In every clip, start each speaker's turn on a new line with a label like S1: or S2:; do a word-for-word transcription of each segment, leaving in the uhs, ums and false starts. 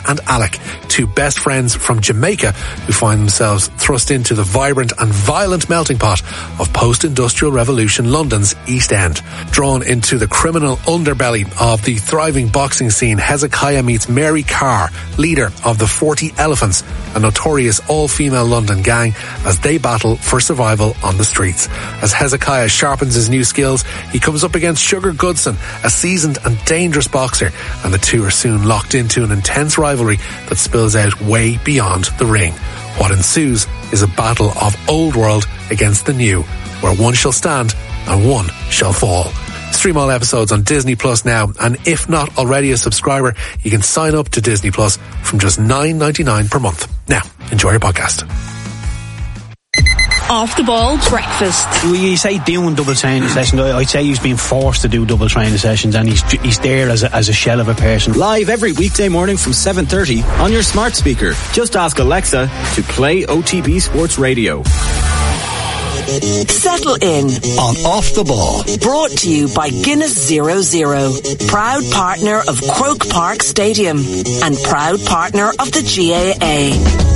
S1: and Alec, two best friends from Jamaica who find themselves thrust into the vibrant and violent melting pot of post-industrial revolution London's East End. Drawn into the criminal underbelly of the thriving boxing scene, Hezekiah meets Mary Carr, leader of the forty Elephants, a notorious all-female London gang, as they battle for survival on the streets. As Hezekiah sharpens his new skills, he comes up against Sugar Goodson, a seasoned and dangerous boxer, and the two are soon locked into an intense rivalry that spills out way beyond the ring. What ensues is a battle of old world against the new, where one shall stand and one shall fall. Stream all episodes on Disney Plus now, and if not already a subscriber, you can sign up to Disney Plus from just nine ninety-nine per month. Now, enjoy your podcast.
S2: Off the ball breakfast.
S3: You say doing double training sessions. I'd say he's been forced to do double training sessions, and he's he's there as a, as a shell of a person.
S4: Live every weekday morning from seven thirty on your smart speaker. Just ask Alexa to play O T B Sports Radio.
S2: Settle in
S5: on Off the Ball.
S2: Brought to you by Guinness Zero Zero, proud partner of Croke Park Stadium and proud partner of the G A A.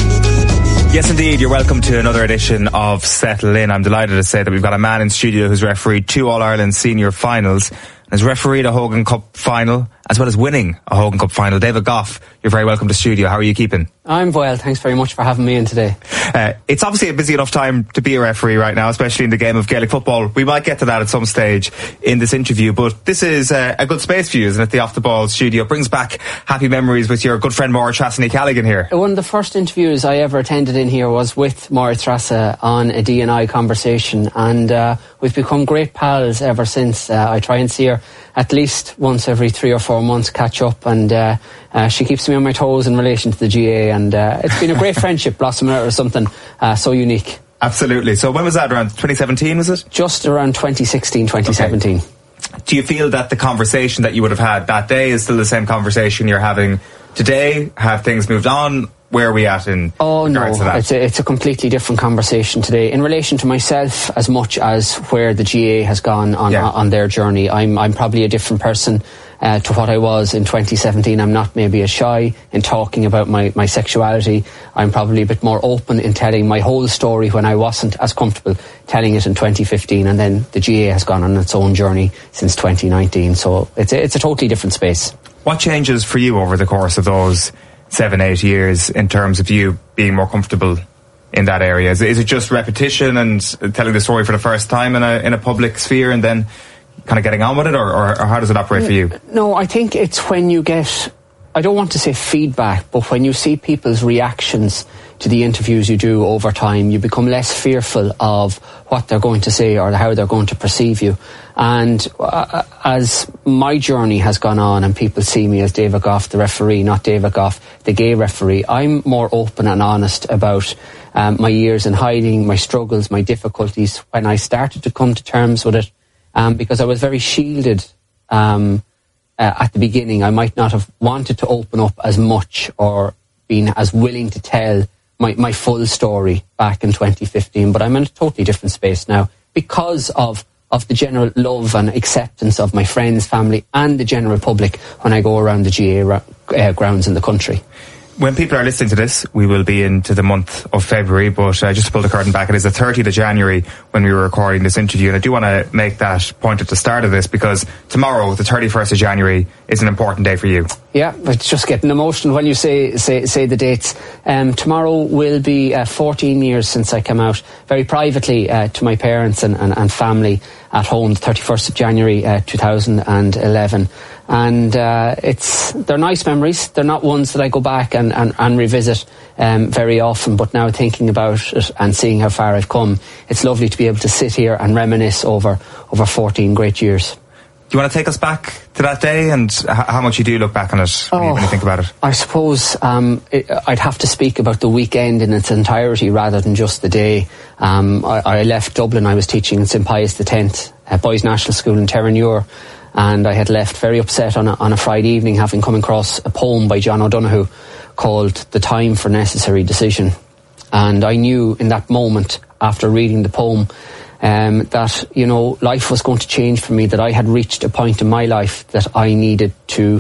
S6: Yes, indeed. You're welcome to another edition of Settle In. I'm delighted to say that we've got a man in studio who's refereed two All-Ireland senior finals and has refereed a Hogan Cup final as well as winning a Hogan Cup final. David Goff, you're very welcome to studio. How are you keeping?
S7: I'm well. Thanks very much for having me in today.
S6: Uh, it's obviously a busy enough time to be a referee right now, especially in the game of Gaelic football. We might get to that at some stage in this interview, but this is uh, a good space for you, isn't it? The Off the Ball studio brings back happy memories with your good friend Maura Trassany Callaghan here.
S7: One of the first interviews I ever attended in here was with Maura Trassa on a D and I conversation, and uh, we've become great pals ever since. Uh, I try and see her at least once every three or four months, catch up, and uh, uh, she keeps me on my toes in relation to the G A A, and uh, it's been a great friendship blossoming out of something uh, so unique.
S6: Absolutely. So when was that? Around twenty seventeen, was it?
S7: Just around twenty sixteen, twenty seventeen.
S6: Okay. Do you feel that the conversation that you would have had that day is still the same conversation you're having today? Have things moved on? Where are we at in
S7: oh,
S6: regards
S7: no,
S6: to that?
S7: It's a, it's a completely different conversation today in relation to myself as much as where the G A A has gone on yeah. on their journey. I'm I'm probably a different person uh, to what I was in twenty seventeen. I'm not maybe as shy in talking about my, my sexuality. I'm probably a bit more open in telling my whole story when I wasn't as comfortable telling it in twenty fifteen. And then the G A A has gone on its own journey since twenty nineteen. So it's a, it's a totally different space.
S6: What changes for you over the course of those seven, eight years in terms of you being more comfortable in that area? Is, is it just repetition and telling the story for the first time in a in a public sphere and then kind of getting on with it, or, or, or how does it operate for you?
S7: No, I think it's when you get, I don't want to say feedback, but when you see people's reactions to the interviews you do over time, you become less fearful of what they're going to say or how they're going to perceive you. And uh, as my journey has gone on and people see me as David Goff, the referee, not David Goff, the gay referee, I'm more open and honest about um, my years in hiding, my struggles, my difficulties. When I started to come to terms with it, um, because I was very shielded um, uh, at the beginning, I might not have wanted to open up as much or been as willing to tell my, my full story back in twenty fifteen, but I'm in a totally different space now because of of the general love and acceptance of my friends, family and the general public when I go around the G A A uh, grounds in the country.
S6: When people are listening to this, we will be into the month of February, but uh, just to pull the curtain back, it is the thirtieth of January when we were recording this interview, and I do want to make that point at the start of this because tomorrow, the thirty-first of January, is an important day for you.
S7: Yeah, it's just getting emotional when you say say, say the dates. Um, tomorrow will be uh, fourteen years since I came out very privately uh, to my parents and, and, and family at home, the thirty-first of January uh, two thousand eleven. And uh, it's they're nice memories. They're not ones that I go back and, and, and revisit um, very often. But now thinking about it and seeing how far I've come, it's lovely to be able to sit here and reminisce over, over fourteen great years.
S6: Do you want to take us back to that day and h- how much you do look back on it when, oh, you, when you think about it?
S7: I suppose um, it, I'd have to speak about the weekend in its entirety rather than just the day. Um, I, I left Dublin. I was teaching in Saint Pius X at Boys National School in Terranure. And I had left very upset on a, on a Friday evening, having come across a poem by John O'Donoghue called The Time for Necessary Decision. And I knew in that moment, after reading the poem, um, that, you know, life was going to change for me, that I had reached a point in my life that I needed to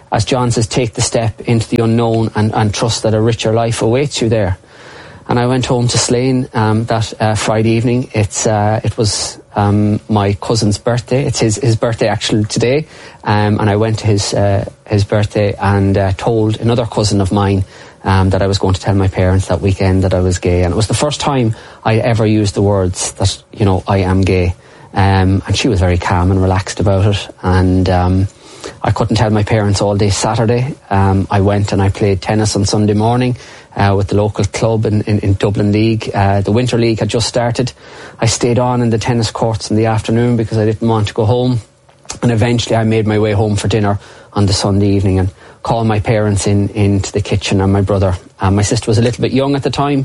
S7: as John says, take the step into the unknown and, and trust that a richer life awaits you there. And I went home to Slane um, that uh, Friday evening. It's uh, it was um, my cousin's birthday. It's his his birthday actually today, um, and I went to his uh, his birthday and uh, told another cousin of mine um, that I was going to tell my parents that weekend that I was gay. And it was the first time I ever used the words that, you know, I am gay. Um, and she was very calm and relaxed about it. And um, I couldn't tell my parents all day Saturday. Um, I went and I played tennis on Sunday morning uh, with the local club in, in, in Dublin League. Uh, the Winter League had just started. I stayed on in the tennis courts in the afternoon because I didn't want to go home. And eventually I made my way home for dinner on the Sunday evening and called my parents in into the kitchen and my brother. Um, my sister was a little bit young at the time.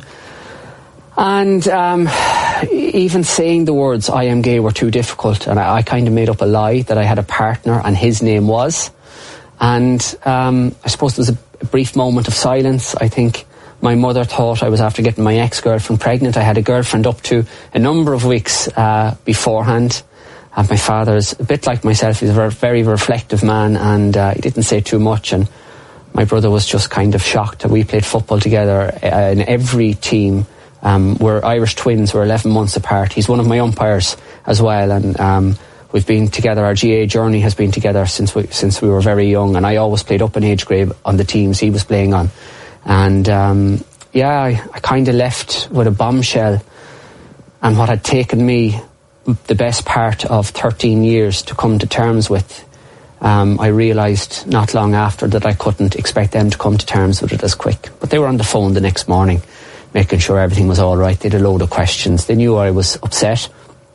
S7: And um, even saying the words I am gay were too difficult, and I, I kind of made up a lie that I had a partner and his name was. And um, I suppose there was a, a brief moment of silence. I think my mother thought I was after getting my ex-girlfriend pregnant. I had a girlfriend up to a number of weeks uh, beforehand. And my father's a bit like myself. He's a very, very reflective man, and uh, he didn't say too much. And my brother was just kind of shocked that we played football together uh, in every team. Um, we're Irish twins, we're eleven months apart. He's one of my umpires as well, and um, we've been together. Our G A A journey has been together since we since we were very young, and I always played up in age grade on the teams he was playing on. And um, yeah, I, I kind of left with a bombshell, and what had taken me the best part of thirteen years to come to terms with, um, I realised not long after that I couldn't expect them to come to terms with it as quick. But they were on the phone the next morning, making sure everything was all right. They had a load of questions. They knew I was upset,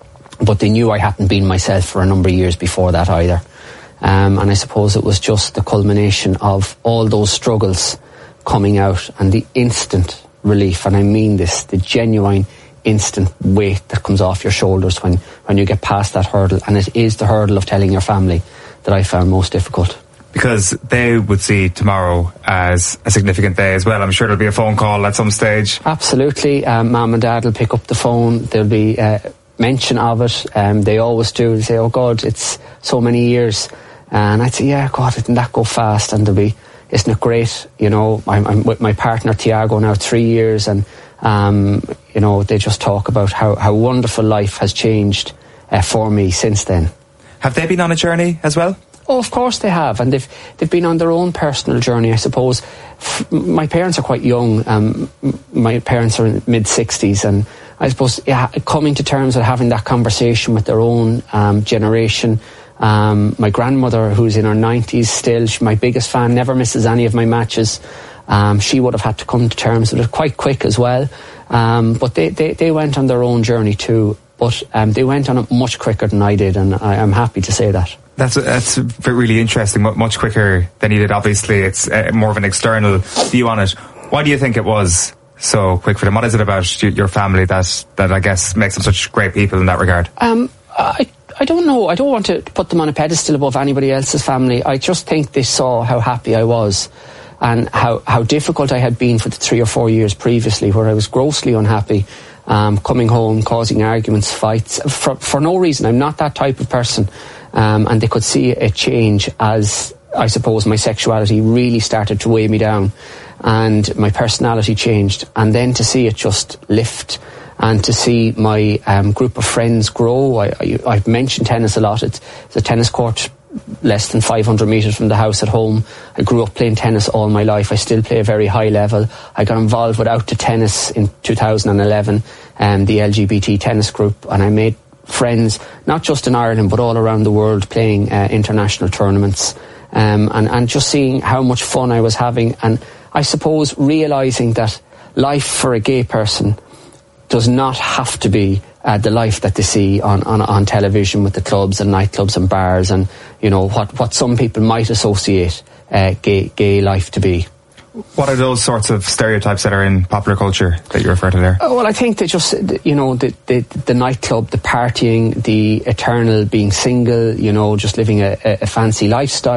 S7: but they knew I hadn't been myself for a number of years before that either. Um, and I suppose it was just the culmination of all those struggles coming out and the instant relief, and I mean this, the genuine instant weight that comes off your shoulders when, when you get past that hurdle. And it is the hurdle of telling your family that I found most difficult.
S6: Because they would see tomorrow as a significant day as well. I'm sure there'll be a phone call at some stage.
S7: Absolutely. Um, Mum and Dad will pick up the phone. There'll be uh, mention of it. Um, they always do. They say, oh God, it's so many years. And I'd say, yeah, God, didn't that go fast? And they'll be, isn't it great? You know, I'm, I'm with my partner Tiago now three years and, um, you know, they just talk about how, how wonderful life has changed uh, for me since then.
S6: Have they been on a journey as well?
S7: Oh, of course they have, and they've they've been on their own personal journey, I suppose. F- my parents are quite young. Um, my parents are in mid sixties, and I suppose yeah, coming to terms with having that conversation with their own um, generation. Um, my grandmother, who's in her nineties still, she's my biggest fan, never misses any of my matches. Um, she would have had to come to terms with it quite quick as well. Um, but they, they, they went on their own journey too, but um, they went on it much quicker than I did, and I, I'm happy to say that.
S6: That's that's really interesting. Much quicker than you did. Obviously, it's uh, more of an external view on it. Why do you think it was so quick for them? What is it about your family that that I guess makes them such great people in that regard?
S7: Um, I I don't know. I don't want to put them on a pedestal above anybody else's family. I just think they saw how happy I was, and how how difficult I had been for the three or four years previously, where I was grossly unhappy. Um, coming home, causing arguments, fights, for, for no reason. I'm not that type of person. Um, and they could see a change as, I suppose, my sexuality really started to weigh me down and my personality changed. And then to see it just lift and to see my um, group of friends grow. I, I, I've mentioned tennis a lot. It's, it's a tennis court less than five hundred metres from the house at home. I grew up playing tennis all my life. I still play a very high level. I got involved with Out to Tennis in two thousand eleven, um, the L G B T tennis group, and I made friends not just in Ireland but all around the world playing uh, international tournaments, um, and, and just seeing how much fun I was having, and I suppose realising that life for a gay person does not have to be uh, the life that they see on, on, on television with the clubs and nightclubs and bars and, you know, what, what some people might associate uh, gay, gay life to be.
S6: What are those sorts of stereotypes that are in popular culture that you refer to there?
S7: Oh, well, I think they just, you know, the, the, the nightclub, the partying, the eternal being single, you know, just living a, a fancy lifestyle.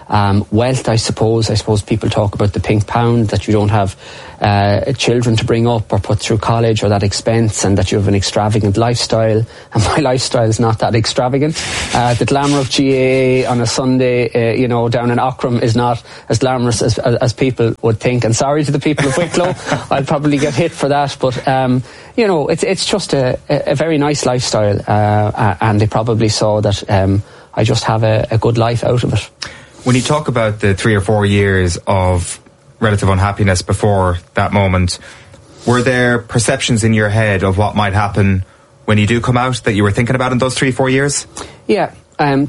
S7: Um, wealth, I suppose. I suppose people talk about the pink pound, that you don't have uh, children to bring up or put through college or that expense, and that you have an extravagant lifestyle. And my lifestyle is not that extravagant. Uh, the glamour of G A A on a Sunday, uh, you know, down in Aughrim is not as glamorous as, as, as people would think. And sorry to the people of Wicklow, I'll probably get hit for that. But, um, you know, it's it's just a, a very nice lifestyle. Uh, and they probably saw that um, I just have a, a good life out of it.
S6: When you talk about the three or four years of relative unhappiness before that moment, were there perceptions in your head of what might happen when you do come out that you were thinking about in those three, four years?
S7: Yeah. Um,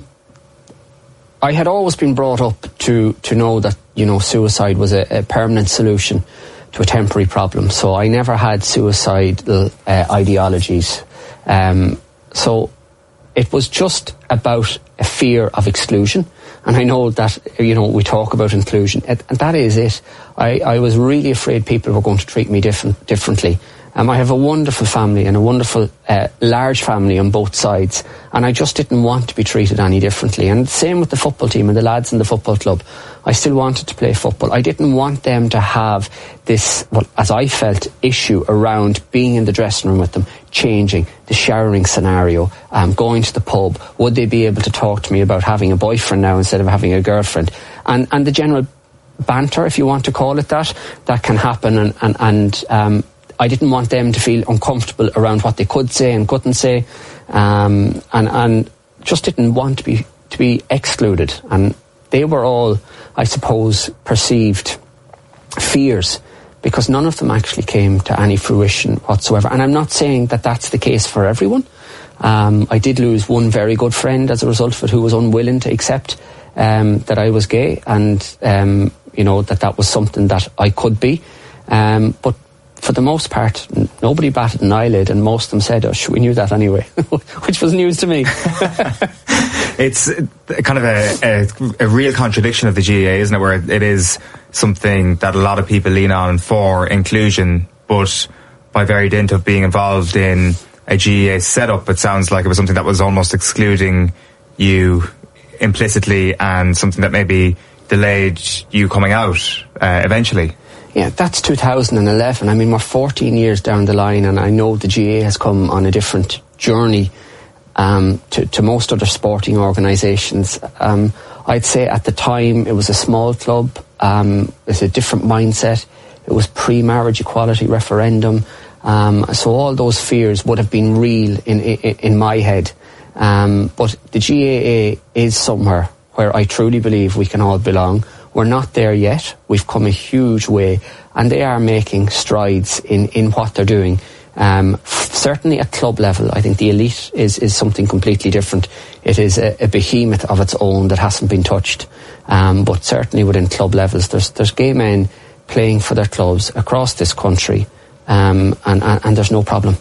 S7: I had always been brought up to, to know that, you know, suicide was a, a permanent solution to a temporary problem. So I never had suicidal uh, ideologies. Um, so it was just about a fear of exclusion. And I know that, you know, we talk about inclusion, and that is it. I, I was really afraid people were going to treat me different, differently. Um, I have a wonderful family and a wonderful, uh, large family on both sides, and I just didn't want to be treated any differently. And same with the football team and the lads in the football club. I still wanted to play football. I didn't want them to have this, well, as I felt, issue around being in the dressing room with them, changing, the showering scenario, um, going to the pub. Would they be able to talk to me about having a boyfriend now instead of having a girlfriend? And and the general banter, if you want to call it that, that can happen. And, and, and um, I didn't want them to feel uncomfortable around what they could say and couldn't say, um, and and just didn't want to be to be excluded. And they were all, I suppose, perceived fears, because none of them actually came to any fruition whatsoever. And I'm not saying that that's the case for everyone. Um, I did lose one very good friend as a result of it, who was unwilling to accept um, that I was gay, and um, you know, that that was something that I could be. Um, but for the most part, nobody batted an eyelid, and most of them said, oh, we knew that anyway, which was news to me.
S6: It's kind of a, a, a real contradiction of the G A A, isn't it, where it is something that a lot of people lean on for inclusion, but by very dint of being involved in a G A A setup, it sounds like it was something that was almost excluding you implicitly, and something that maybe delayed you coming out uh, eventually.
S7: Yeah, that's two thousand eleven. I mean, we're fourteen years down the line, and I know the G A A has come on a different journey um, to, to most other sporting organisations. Um, I'd say at the time it was a small club. Um, it's a different mindset. It was pre-marriage equality referendum. Um, so all those fears would have been real in, in, in my head. Um, but the G A A is somewhere where I truly believe we can all belong. We're not there yet. We've come a huge way, and they are making strides in, in what they're doing. Um, f- certainly at club level, I think the elite is, is something completely different. It is a, a behemoth of its own that hasn't been touched. Um, but certainly within club levels, there's there's gay men playing for their clubs across this country, um, and, and, and there's no problem.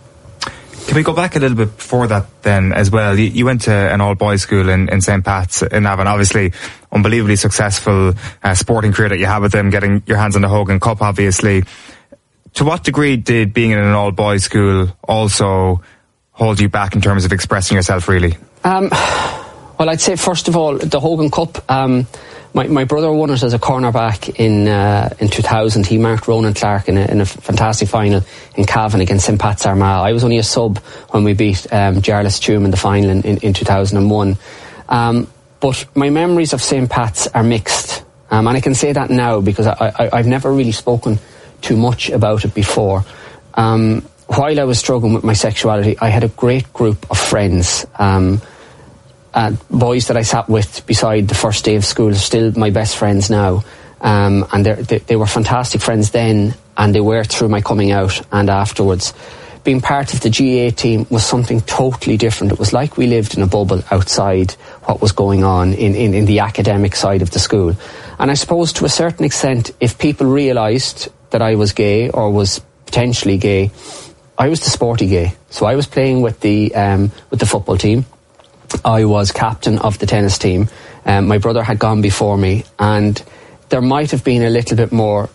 S6: Can we go back a little bit before that then as well? You, you went to an all-boys school in, in Saint Pat's in Navan. Obviously, unbelievably successful uh, sporting career that you had with them, getting your hands on the Hogan Cup, obviously. To what degree did being in an all-boys school also hold you back in terms of expressing yourself, really? Um,
S7: well, I'd say, first of all, the Hogan Cup, um, my, my brother won it as a cornerback in uh, in two thousand. He marked Ronan Clark in a, in a fantastic final in Cavan against Saint Pat's Armagh. I was only a sub when we beat um, Jarlath Tuam in the final in, in, in two thousand one. Um, but my memories of Saint Pat's are mixed. Um, and I can say that now because I, I, I've never really spoken too much about it before. Um, while I was struggling with my sexuality, I had a great group of friends. Um, uh, boys that I sat with beside the first day of school are still my best friends now. Um, and they, they were fantastic friends then, and they were through my coming out and afterwards. Being part of the G A A team was something totally different. It was like we lived in a bubble outside what was going on in, in, in the academic side of the school. And I suppose to a certain extent, if people realised that I was gay or was potentially gay, I was the sporty gay. So I was playing with the um, with the football team. I was captain of the tennis team. Um, my brother had gone before me, and there might have been a little bit more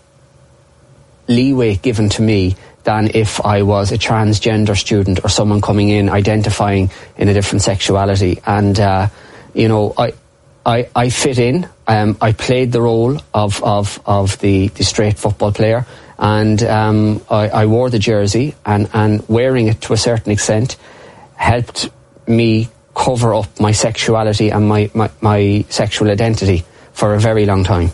S7: leeway given to me than if I was a transgender student or someone coming in identifying in a different sexuality. And uh, you know, I I, I fit in. Um, I played the role of of, of the, the straight football player, and um, I, I wore the jersey, and, and wearing it to a certain extent helped me cover up my sexuality and my, my, my sexual identity for a very long time.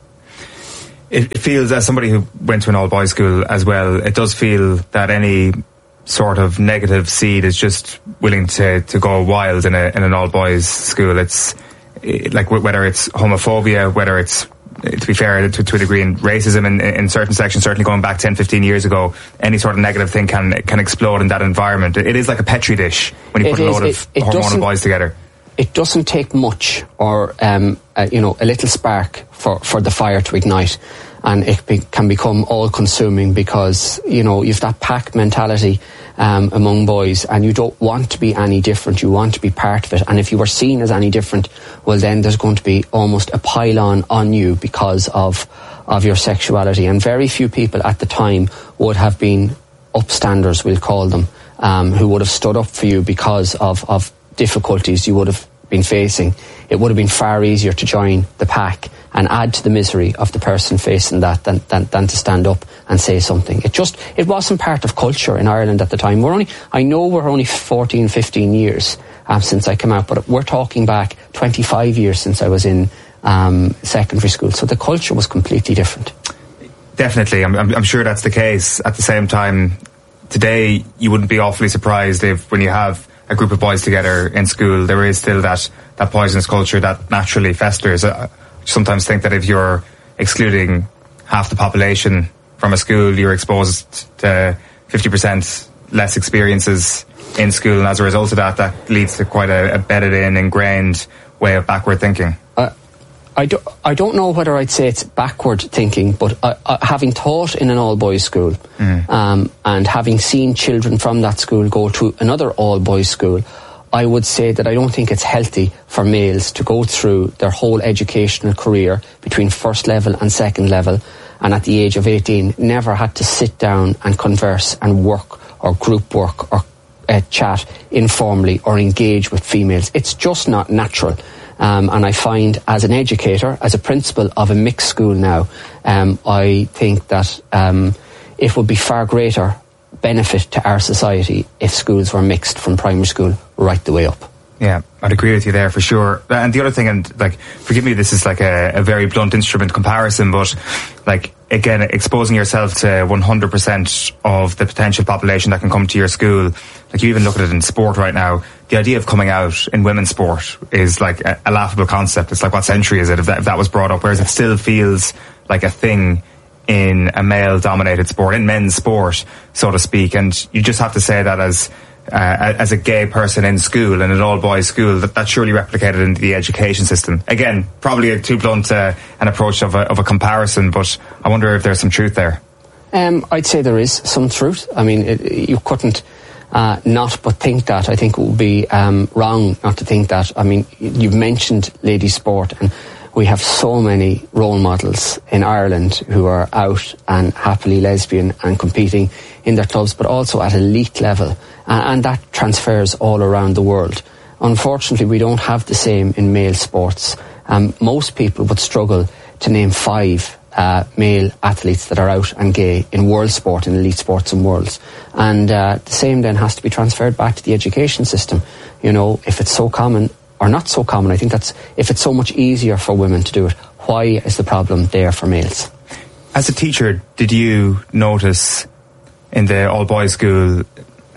S6: It feels, as somebody who went to an all-boys school as well, it does feel that any sort of negative seed is just willing to, to go wild in, a, in an all-boys school. It's like whether it's homophobia, whether it's, to be fair, to, to a degree, in racism in, in certain sections, certainly going back ten, fifteen years ago, any sort of negative thing can can explode in that environment. It is like a petri dish when you put it a load is, of it, it hormonal boys together.
S7: It doesn't take much, or um, uh, you know, a little spark for, for the fire to ignite, and it be, can become all-consuming, because you know you've that pack mentality um, among boys, and you don't want to be any different. You want to be part of it, and if you were seen as any different, well, then there's going to be almost a pile-on on you because of of your sexuality. And very few people at the time would have been upstanders, we'll call them, um, who would have stood up for you because of of difficulties you would have been facing. It would have been far easier to join the pack and add to the misery of the person facing that than, than, than to stand up and say something. It just, it wasn't part of culture in Ireland at the time. We're only, I know we're only fourteen, fifteen years um, since I came out, but we're talking back twenty-five years since I was in um, secondary school. So the culture was completely different.
S6: Definitely. I'm, I'm sure that's the case. At the same time, today you wouldn't be awfully surprised if when you have a group of boys together in school, there is still that, that poisonous culture that naturally festers. I sometimes think that if you're excluding half the population from a school, you're exposed to fifty percent less experiences in school, and as a result of that, that leads to quite a, a bedded in, ingrained way of backward thinking.
S7: Uh, I, do, I don't know whether I'd say it's backward thinking, but uh, uh, having taught in an all-boys school mm. um, and having seen children from that school go to another all-boys school, I would say that I don't think it's healthy for males to go through their whole educational career between first level and second level, and at the age of eighteen never had to sit down and converse and work or group work or uh, chat informally or engage with females. It's just not natural. Um, and I find, as an educator, as a principal of a mixed school now, um, I think that um, it would be far greater benefit to our society if schools were mixed from primary school right the way up.
S6: Yeah, I'd agree with you there for sure. And the other thing, and like, forgive me, this is like a, a very blunt instrument comparison, but like, again, exposing yourself to one hundred percent of the potential population that can come to your school. Like, you even look at it in sport right now, the idea of coming out in women's sport is like a, a laughable concept. It's like, what century is it if that, if that was brought up? Whereas it still feels like a thing in a male-dominated sport, in men's sport, so to speak. And you just have to say that as uh, as a gay person in school, in an all-boys school, that that's surely replicated into the education system. Again, probably a too blunt uh, an approach of a, of a comparison, but I wonder if there's some truth there.
S7: Um, I'd say there is some truth. I mean, it, you couldn't uh, not but think that. I think it would be um, wrong not to think that. I mean, you've mentioned ladies' sport, and we have so many role models in Ireland who are out and happily lesbian and competing in their clubs, but also at elite level. Uh, and that transfers all around the world. Unfortunately, we don't have the same in male sports. Um, most people would struggle to name five uh, male athletes that are out and gay in world sport, in elite sports and worlds. And uh, the same then has to be transferred back to the education system. You know, if it's so common, or not so common, I think that's, if it's so much easier for women to do it, why is the problem there for males?
S6: As a teacher, did you notice in the all-boys school,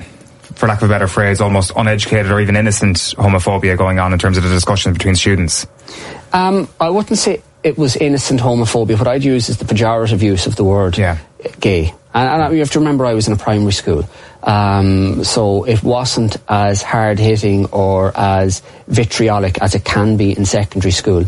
S6: for lack of a better phrase, almost uneducated or even innocent homophobia going on in terms of the discussion between students?
S7: Um, I wouldn't say it was innocent homophobia. What I'd use is the pejorative use of the word yeah. gay. And, and you have to remember, I was in a primary school, um, so it wasn't as hard-hitting or as vitriolic as it can be in secondary school.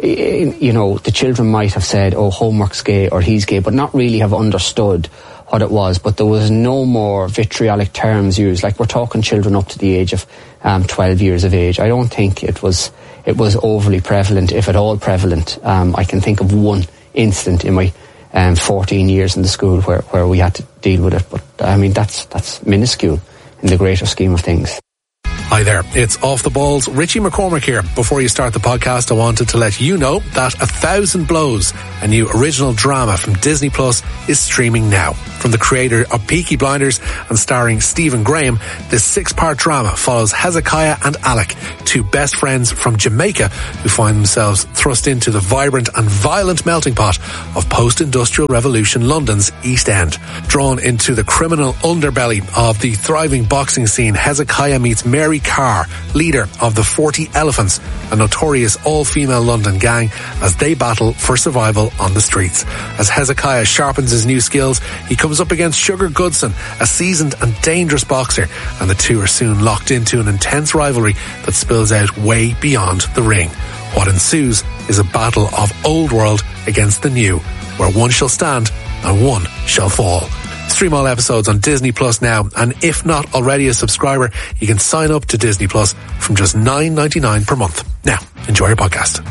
S7: You know, the children might have said, oh, homework's gay or he's gay, but not really have understood what it was. But there was no more vitriolic terms used. Like, we're talking children up to the age of um, twelve years of age. I don't think it was it was overly prevalent, if at all prevalent. Um, I can think of one incident in my um, fourteen years in the school where, where we had to deal with it. But I mean, that's that's minuscule in the greater scheme of things.
S1: Hi there, it's Off the Balls. Richie McCormick here. Before you start the podcast, I wanted to let you know that A Thousand Blows, a new original drama from Disney Plus, is streaming now. From the creator of Peaky Blinders and starring Stephen Graham, this six-part drama follows Hezekiah and Alec, two best friends from Jamaica who find themselves thrust into the vibrant and violent melting pot of post-industrial revolution London's East End. Drawn into the criminal underbelly of the thriving boxing scene, Hezekiah meets Mary Carr, leader of the forty Elephants, a notorious all-female London gang, as they battle for survival on the streets. As Hezekiah sharpens his new skills, he comes up against Sugar Goodson, a seasoned and dangerous boxer, and the two are soon locked into an intense rivalry that spills out way beyond the ring. What ensues is a battle of old world against the new, where one shall stand and one shall fall. Stream all episodes on Disney Plus now, and if not already a subscriber, you can sign up to Disney Plus from just nine ninety-nine per month. Now, enjoy your podcast.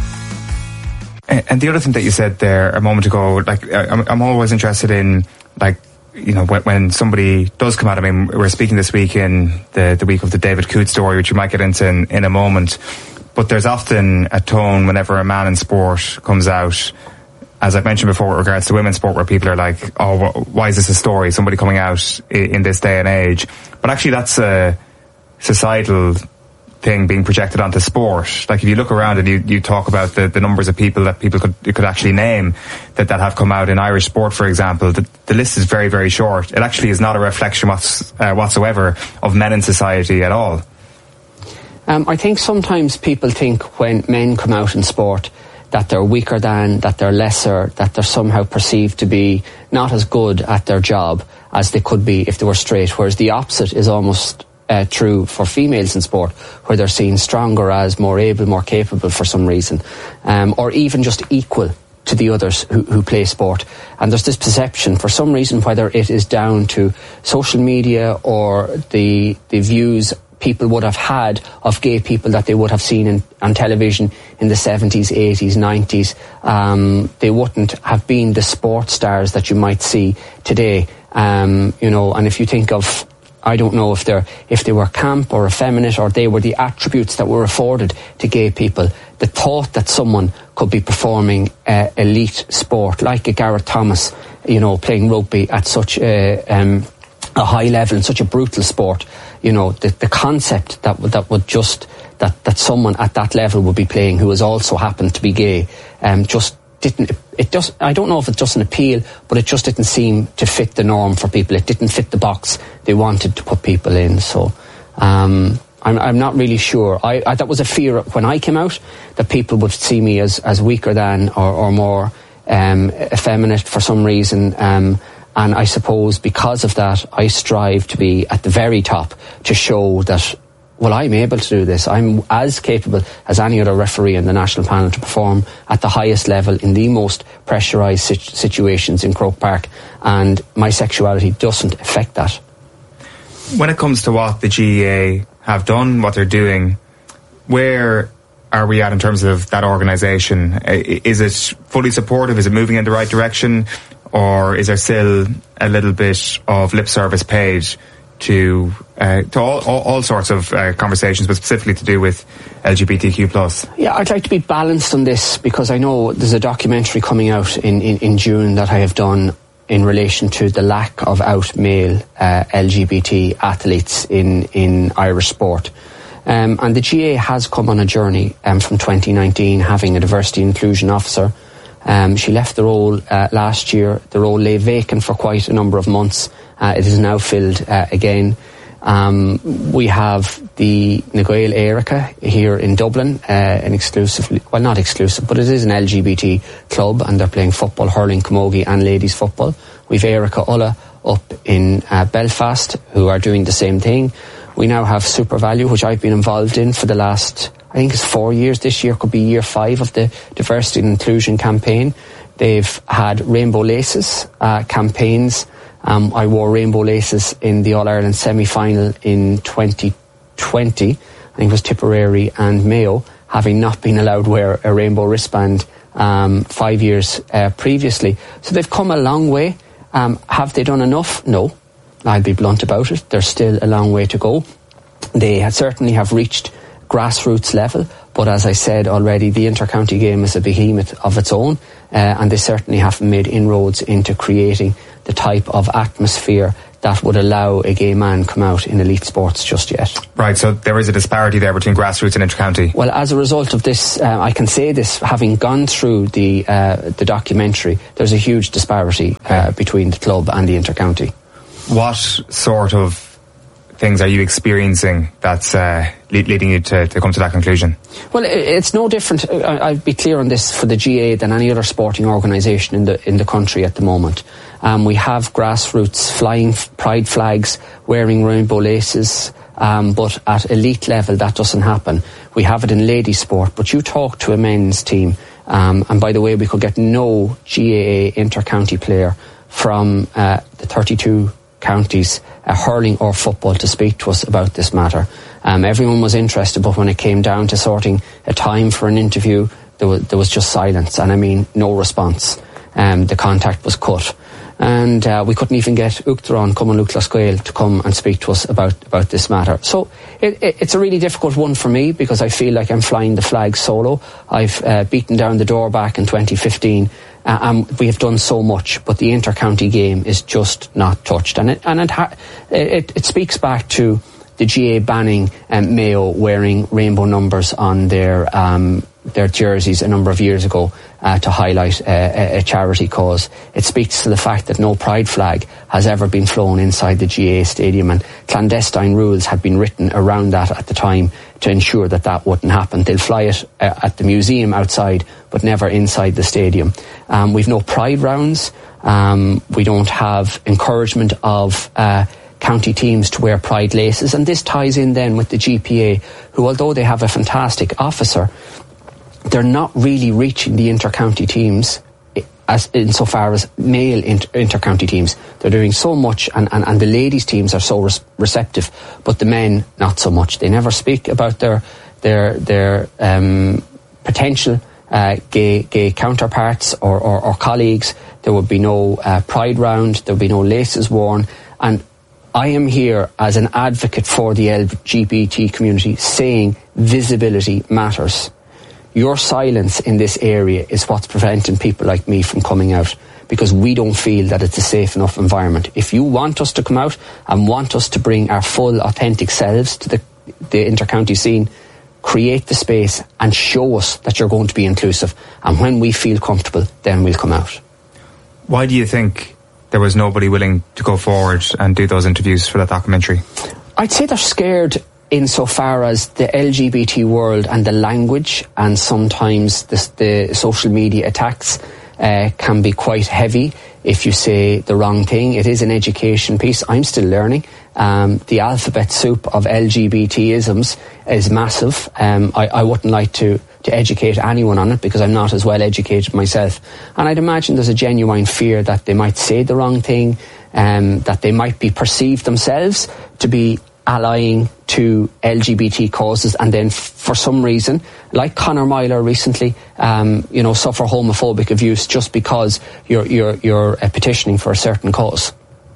S6: And the other thing that you said there a moment ago, like I'm, I'm always interested in, like, you know, when, when somebody does come out. I mean, we're speaking this week in the, the week of the David Coote story, which we might get into in, in a moment. But there's often a tone whenever a man in sport comes out, as I've mentioned before with regards to women's sport, where people are like, oh, why is this a story? Somebody coming out in this day and age. But actually that's a societal thing being projected onto sport. Like, if you look around and you, you talk about the, the numbers of people that people could could actually name that, that have come out in Irish sport, for example, the, the list is very, very short. It actually is not a reflection what's, uh, whatsoever of men in society at all.
S7: Um, I think sometimes people think when men come out in sport that they're weaker than, that they're lesser, that they're somehow perceived to be not as good at their job as they could be if they were straight, whereas the opposite is almost uh, true for females in sport, where they're seen stronger as, more able, more capable for some reason, um, or even just equal to the others who, who play sport. And there's this perception, for some reason, whether it is down to social media or the the views people would have had of gay people that they would have seen in, on television in the seventies, eighties, nineties. Um, they wouldn't have been the sports stars that you might see today. Um, you know, and if you think of, I don't know if they're if they were camp or effeminate, or they were the attributes that were afforded to gay people. The thought that someone could be performing uh, elite sport like a Gareth Thomas, you know, playing rugby at such a, um, a high level in such a brutal sport, you know, the, the concept that that would just that that someone at that level would be playing who was also happened to be gay, um, just didn't. It, it just. I don't know if it doesn't appeal, but it just didn't seem to fit the norm for people. It didn't fit the box they wanted to put people in. So, um, I'm I'm not really sure. I, I that was a fear when I came out, that people would see me as as weaker than or or more um, effeminate for some reason. Um, And I suppose because of that, I strive to be at the very top to show that, well, I'm able to do this. I'm as capable as any other referee in the national panel to perform at the highest level in the most pressurised sit- situations in Croke Park. And my sexuality doesn't affect that.
S6: When it comes to what the G A A have done, what they're doing, where are we at in terms of that organisation? Is it fully supportive? Is it moving in the right direction? Or is there still a little bit of lip service paid to uh, to all, all, all sorts of uh, conversations, but specifically to do with L G B T Q plus?
S7: Yeah, I'd like to be balanced on this, because I know there's a documentary coming out in, in, in June that I have done in relation to the lack of out male uh, L G B T athletes in, in Irish sport. Um, and the G A A has come on a journey um, from twenty nineteen, having a diversity and inclusion officer. Um, she left the role uh, last year. The role lay vacant for quite a number of months. Uh, it is now filled uh, again. Um, we have the Nagoyle Erica here in Dublin, uh, an exclusively, well, not exclusive, but it is an L G B T club, and they're playing football, hurling, camogie and ladies football. We've Erica Ulla up in uh, Belfast, who are doing the same thing. We now have Super Value, which I've been involved in for the last, I think it's four years. This year could be year five of the diversity and inclusion campaign. They've had Rainbow Laces uh, campaigns. Um, I wore Rainbow Laces in the All-Ireland semi-final in twenty twenty. I think it was Tipperary and Mayo, having not been allowed to wear a rainbow wristband um, five years uh, previously. So they've come a long way. Um, have they done enough? No. I'll be blunt about it. There's still a long way to go. They had certainly have reached grassroots level, but as I said already, the inter-county game is a behemoth of its own, uh, and they certainly haven't made inroads into creating the type of atmosphere that would allow a gay man come out in elite sports just yet.
S6: Right, so there is a disparity there between grassroots and inter-county.
S7: Well, as a result of this, uh, I can say this, having gone through the uh, the documentary, there's a huge disparity uh, between the club and the inter-county.
S6: What sort of things are you experiencing that's uh, le- leading you to, to come to that conclusion?
S7: Well, it's no different, I'll be clear on this, for the G A A than any other sporting organisation in the in the country at the moment. Um, we have grassroots flying pride flags, wearing rainbow laces, um, but at elite level that doesn't happen. We have it in ladies sport, but you talk to a men's team, um, and by the way, we could get no G A A inter-county player from uh, the thirty-two counties, uh, hurling or football, to speak to us about this matter. Um, everyone was interested, but when it came down to sorting a time for an interview, there was, there was just silence, and I mean no response. Um, the contact was cut. And uh, we couldn't even get Uachtaráin Cumann Lúthchleasail to come and speak to us about, about this matter. So it, it, it's a really difficult one for me, because I feel like I'm flying the flag solo. I've uh, beaten down the door back in twenty fifteen, uh, and we have done so much, but the inter-county game is just not touched. And it, and it, ha- it, it speaks back to the G A A banning um, Mayo wearing rainbow numbers on their um, their jerseys a number of years ago uh, to highlight uh, a, a charity cause. It speaks to the fact that no pride flag has ever been flown inside the G A A stadium, and clandestine rules had been written around that at the time to ensure that that wouldn't happen. They'll fly it uh, at the museum outside, but never inside the stadium. Um, we've no pride rounds. Um, we don't have encouragement of uh, county teams to wear pride laces, and this ties in then with the G P A, who, although they have a fantastic officer, they're not really reaching the inter-county teams as insofar as male inter- inter-county teams. They're doing so much, and, and, and the ladies' teams are so res- receptive, but the men not so much. They never speak about their their their um, potential uh, gay gay counterparts or, or, or colleagues. There would be no uh, pride round. There would be no laces worn. And I am here as an advocate for the L G B T community, saying visibility matters. Your silence in this area is what's preventing people like me from coming out, because we don't feel that it's a safe enough environment. If you want us to come out and want us to bring our full, authentic selves to the, the inter-county scene, create the space and show us that you're going to be inclusive. And when we feel comfortable, then we'll come out.
S6: Why do you think there was nobody willing to go forward and do those interviews for that documentary?
S7: I'd say they're scared insofar as the L G B T world and the language, and sometimes the, the social media attacks uh, can be quite heavy if you say the wrong thing. It is an education piece. I'm still learning. Um, the alphabet soup of L G B T isms is massive. Um, I, I wouldn't like to, to educate anyone on it, because I'm not as well educated myself. And I'd imagine there's a genuine fear that they might say the wrong thing, um, that they might be perceived themselves to be allying to L G B T causes, and then f- for some reason, like Conor Myler recently, um, you know, suffer homophobic abuse just because you're you're you're uh, petitioning for a certain cause.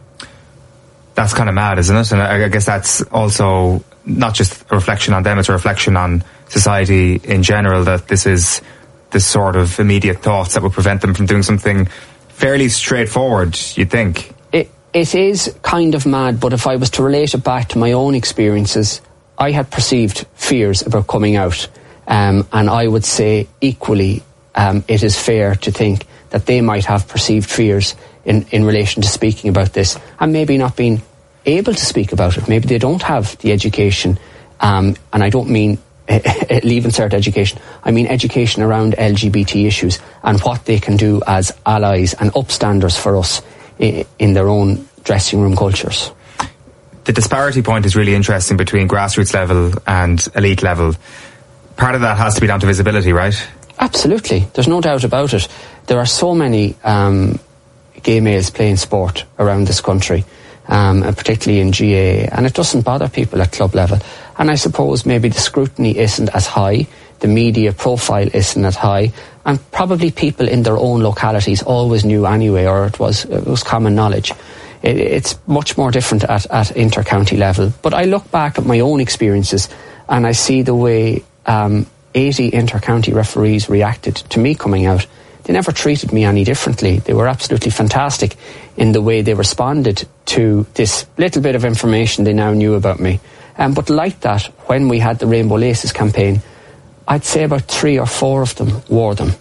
S6: That's kind of mad, isn't it? And I, I guess that's also not just a reflection on them; it's a reflection on society in general, that this is the sort of immediate thoughts that would prevent them from doing something fairly straightforward, you'd think.
S7: It, it is kind of mad, but if I was to relate it back to my own experiences, I had perceived fears about coming out, um, and I would say equally um, it is fair to think that they might have perceived fears in, in relation to speaking about this, and maybe not being able to speak about it. Maybe they don't have the education, um, and I don't mean leave insert education, I mean education around L G B T issues and what they can do as allies and upstanders for us in their own dressing room cultures.
S6: The disparity point is really interesting between grassroots level and elite level. Part of that has to be down to visibility, right?
S7: Absolutely, there's no doubt about it. There are so many um, gay males playing sport around this country, um, and particularly in G A A, and it doesn't bother people at club level. And I suppose maybe the scrutiny isn't as high, the media profile isn't as high, and probably people in their own localities always knew anyway, or it was it was common knowledge. it, it's much more different at, at inter-county level. But I look back at my own experiences and I see the way um, eighty inter-county referees reacted to me coming out. They never treated me any differently. They were absolutely fantastic in the way they responded to this little bit of information they now knew about me. Um, but like that, when we had the Rainbow Laces campaign, I'd say about three or four of them wore them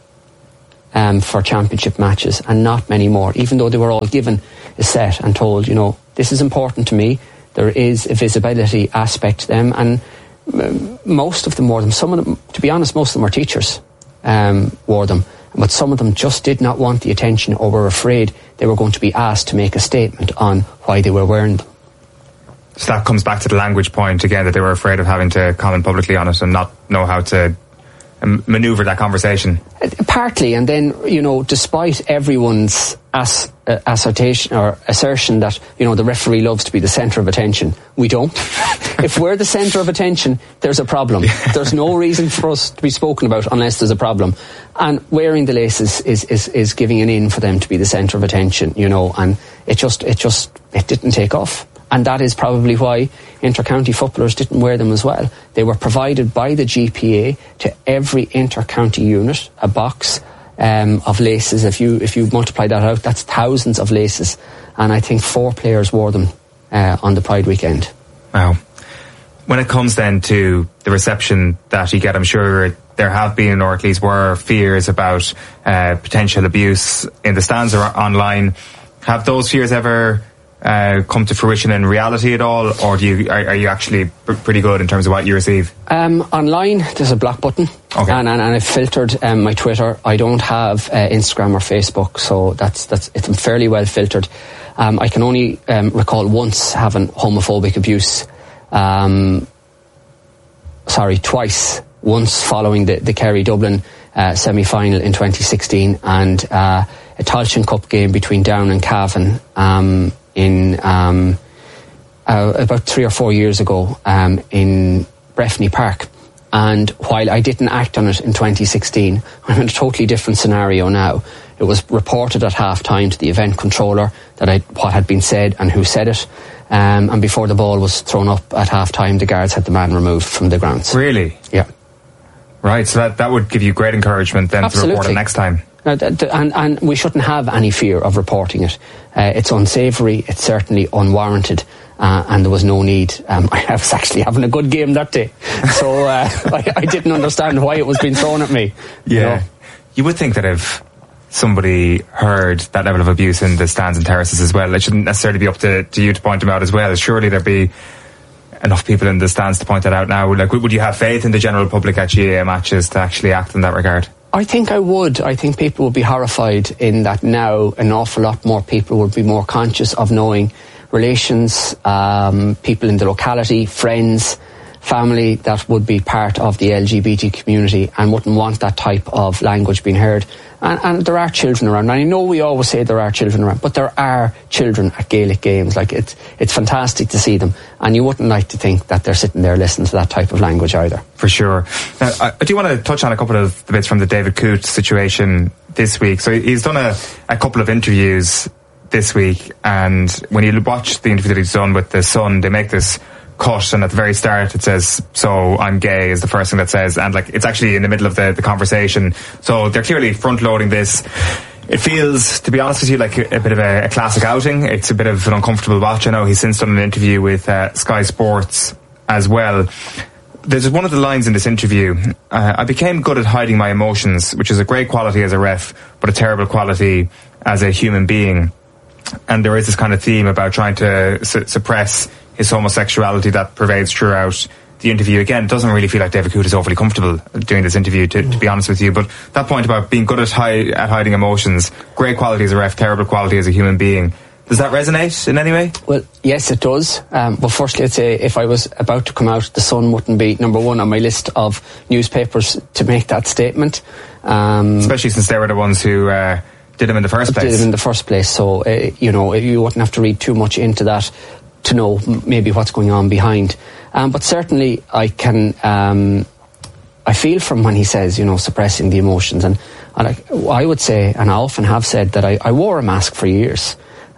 S7: um, for championship matches, and not many more, even though they were all given a set and told, you know, this is important to me. There is a visibility aspect to them, and um, most of them wore them. Some of them, to be honest, most of them were teachers, um, wore them. But some of them just did not want the attention, or were afraid they were going to be asked to make a statement on why they were wearing them.
S6: So that comes back to the language point again, that they were afraid of having to comment publicly on it and not know how to um, manoeuvre that conversation.
S7: Partly, and then, you know, despite everyone's as, uh, assertion or assertion that, you know, the referee loves to be the centre of attention, we don't. If we're the centre of attention, there's a problem. There's no reason for us to be spoken about unless there's a problem. And wearing the laces is, is, is giving an in for them to be the centre of attention, you know, and it just, it just, it didn't take off. And that is probably why inter-county footballers didn't wear them as well. They were provided by the G P A to every inter-county unit, a box um, of laces. If you if you multiply that out, that's thousands of laces. And I think four players wore them uh, on the Pride weekend.
S6: Wow. When it comes then to the reception that you get, I'm sure there have been, or at least were, fears about uh, potential abuse in the stands or online. Have those fears ever Uh, come to fruition in reality at all, or do you are, are you actually pr- pretty good in terms of what you receive?
S7: Um, online, there's a block button,
S6: okay.
S7: and, and, and I've filtered um, my Twitter. I don't have uh, Instagram or Facebook, so that's that's it's fairly well filtered. Um, I can only um, recall once having homophobic abuse. Um, sorry, twice. Once following the, the Kerry Dublin uh, semi-final in twenty sixteen, and uh, a Tailteann Cup game between Down and Cavan. Um, in um, uh, about three or four years ago um, in Breffni Park. And while I didn't act on it in twenty sixteen, I'm in a totally different scenario now. It was reported at half-time to the event controller that I, what had been said and who said it. Um, and before the ball was thrown up at half-time, the guards had the man removed from the grounds.
S6: Really?
S7: Yeah.
S6: Right, so that, that would give you great encouragement then
S7: Absolutely.
S6: to report it next time.
S7: Uh, th- th- and, and we shouldn't have any fear of reporting it. Uh, it's unsavoury, it's certainly unwarranted, uh, and there was no need. Um, I was actually having a good game that day, so uh, I, I didn't understand why it was being thrown at me.
S6: Yeah. You know? You would think that if somebody heard that level of abuse in the stands and terraces as well, it shouldn't necessarily be up to, to you to point them out as well. Surely there'd be enough people in the stands to point that out now. Like, would you have faith in the general public at G A A matches to actually act in that regard?
S7: I think I would. I think people would be horrified in that now an awful lot more people would be more conscious of knowing relations, um, people in the locality, friends, family that would be part of the L G B T community and wouldn't want that type of language being heard. And, and there are children around. And I know we always say there are children around, but there are children at Gaelic games. Like, it's it's fantastic to see them, and you wouldn't like to think that they're sitting there listening to that type of language either.
S6: For sure. Now, I, I do want to touch on a couple of the bits from the David Coote situation this week. So he's done a, a couple of interviews this week, and when you watch the interview that he's done with the Sun, they make this cut, and at the very start it says, "So I'm gay," is the first thing that says, and like it's actually in the middle of the, the conversation. So they're clearly front loading this. It feels, to be honest with you, like a, a bit of a, a classic outing. It's a bit of an uncomfortable watch. I know he's since done an interview with uh, Sky Sports as well. There's one of the lines in this interview, uh, "I became good at hiding my emotions, which is a great quality as a ref, but a terrible quality as a human being." And there is this kind of theme about trying to su- suppress his homosexuality that pervades throughout the interview. Again, it doesn't really feel like David Coote is overly comfortable doing this interview, to, to be honest with you. But that point about being good at, hi- at hiding emotions, great quality as a ref, terrible quality as a human being, does that resonate in any way?
S7: Well, yes, it does. Um, but firstly, I'd say if I was about to come out, the Sun wouldn't be number one on my list of newspapers to make that statement. Um,
S6: Especially since they were the ones who uh, did them in the first place.
S7: Did them in the first place. So, uh, you know, you wouldn't have to read too much into that to know maybe what's going on behind. Um, but certainly I can, um, I feel from when he says, you know, suppressing the emotions. And, and I, I would say, and I often have said, that I, I wore a mask for years.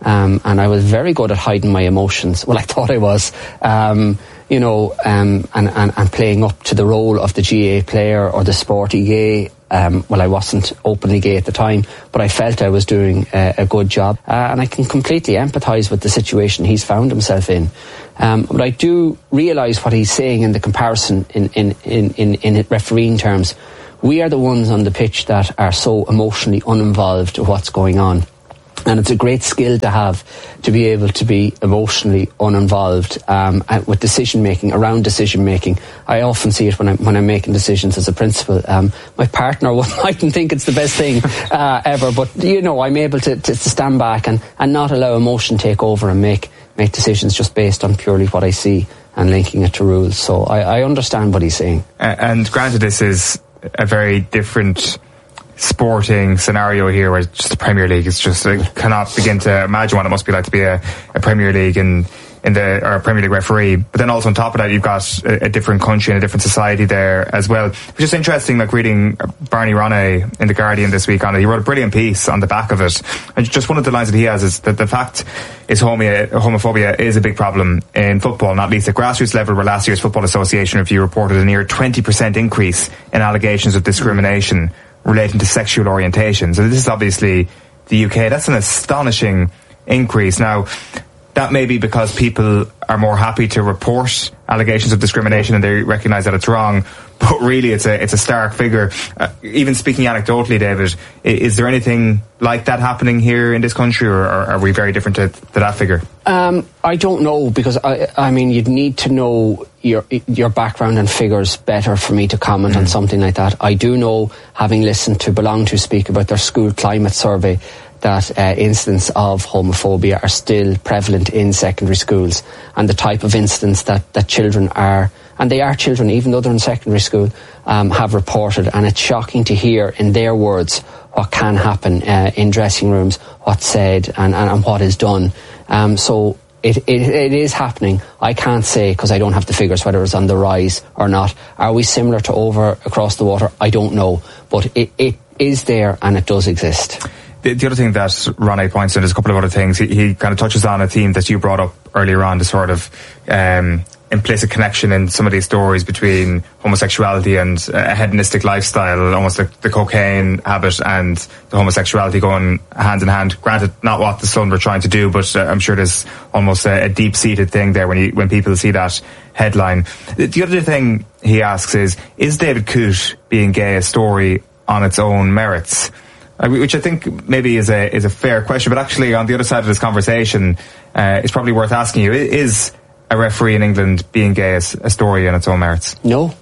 S7: Um, and I was very good at hiding my emotions. Well, I thought I was. Um, you know, um, and, and, and playing up to the role of the G A A player or the sporty gay. Um, well, I wasn't openly gay at the time, but I felt I was doing a, a good job. Uh, and I can completely empathise with the situation he's found himself in. Um, but I do realise what he's saying in the comparison in, in, in, in, in refereeing terms. We are the ones on the pitch that are so emotionally uninvolved with what's going on. And it's a great skill to have, to be able to be emotionally uninvolved um, with decision making, around decision making. I often see it when I'm when I'm making decisions as a principal. Um, my partner mightn't think it's the best thing uh, ever, but you know, I'm able to, to, to stand back and, and not allow emotion take over and make make decisions just based on purely what I see and linking it to rules. So I, I understand what he's saying.
S6: Uh, and granted, this is a very different sporting scenario here, where just the Premier League is just I cannot begin to imagine what it must be like to be a, a Premier League in in the or a Premier League referee. But then also on top of that, you've got a, a different country and a different society there as well. It's just interesting, like reading Barney Ronay in the Guardian this week on it. He wrote a brilliant piece on the back of it, and just one of the lines that he has is that the fact is homia, homophobia is a big problem in football, not least at grassroots level, where last year's Football Association review reported a near twenty percent increase in allegations of discrimination relating to sexual orientation. So this is obviously the U K. That's an astonishing increase. Now, that may be because people are more happy to report allegations of discrimination and they recognise that it's wrong, but really it's a it's a stark figure. Uh, even speaking anecdotally, David, is there anything like that happening here in this country, or, or are we very different to, to that figure?
S7: Um, I don't know, because I, I mean, you'd need to know your your background and figures better for me to comment mm. on something like that. I do know, having listened to Belong To speak about their school climate survey, that uh, incidents of homophobia are still prevalent in secondary schools, and the type of incidents that, that children are, and they are children even though they're in secondary school, um, have reported. And it's shocking to hear in their words what can happen uh, in dressing rooms, what's said and, and, and what is done. Um, so it, it, it is happening. I can't say, because I don't have the figures, whether it's on the rise or not. Are we similar to over across the water? I don't know, but it, it is there and it does exist.
S6: The, the other thing that Ronay points to, there's a couple of other things. He, he kind of touches on a theme that you brought up earlier on, the sort of um, implicit connection in some of these stories between homosexuality and a hedonistic lifestyle, almost like the cocaine habit and the homosexuality going hand in hand. Granted, not what the Sun were trying to do, but uh, I'm sure there's almost a, a deep-seated thing there when you, when people see that headline. The, the other thing he asks is, is David Coote being gay a story on its own merits? Which I think maybe is a is a fair question, but actually on the other side of this conversation, uh, it's probably worth asking you: is a referee in England being gay as a story on its own merits?
S7: No,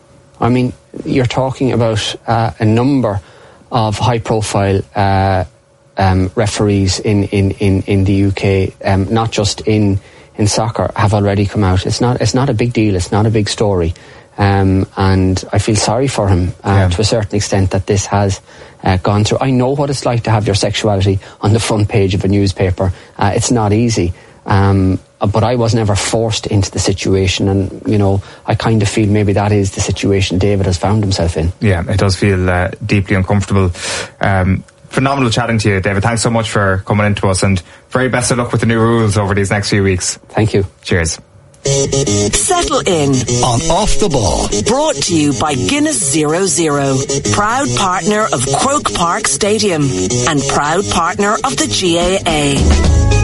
S7: I mean, you're talking about uh, a number of high-profile uh, um, referees in, in, in, in the U K, um, not just in in soccer, have already come out. It's not it's not a big deal. It's not a big story. Um, and I feel sorry for him uh, yeah. to a certain extent that this has uh, gone through. I know what it's like to have your sexuality on the front page of a newspaper. Uh, it's not easy, um, but I was never forced into the situation, and you know, I kind of feel maybe that is the situation David has found himself in.
S6: Yeah, it does feel uh, deeply uncomfortable. Um, phenomenal chatting to you, David. Thanks so much for coming in to us, and very best of luck with the new rules over these next few weeks.
S7: Thank you.
S6: Cheers.
S2: Settle in
S5: on Off the Ball.
S2: Brought to you by Guinness Zero Zero, proud partner of Croke Park Stadium and proud partner of the G A A.